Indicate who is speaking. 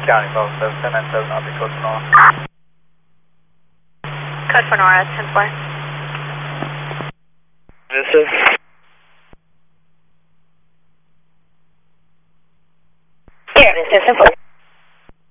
Speaker 1: County, both 1097, I'll be code for Nora.
Speaker 2: Code for Nora, 10-4.
Speaker 1: This is?
Speaker 2: Here, this is 10-4.